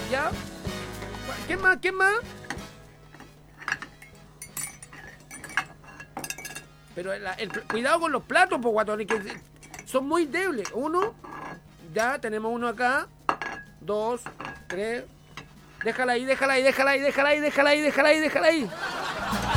¿Ya? ¿Quién más? ¿Quién más? Pero cuidado con los platos, pues, guatones, que son muy débiles. Uno, ya tenemos uno acá. 2, 3. Déjala ahí, déjala ahí, déjala ahí, déjala ahí, déjala ahí, déjala ahí, déjala ahí.